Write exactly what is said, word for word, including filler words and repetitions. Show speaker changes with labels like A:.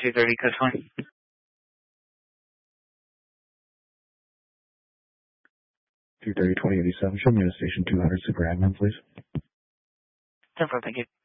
A: two thirty, code twenty.
B: two thirty, twenty eighty-seven. Show me a station two hundred super admin, please.
A: ten four, thank you.